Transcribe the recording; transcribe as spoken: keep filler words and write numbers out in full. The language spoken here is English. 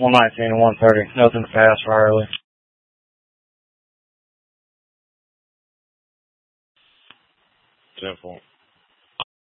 one nineteen and one thirty. Nothing fast for early. ten four.